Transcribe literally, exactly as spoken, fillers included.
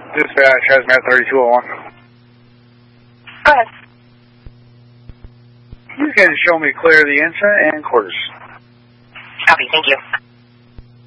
Dispatch, Hazmat thirty-two oh one. Go ahead. You can show me clear the entrance and quarters. Copy, thank you.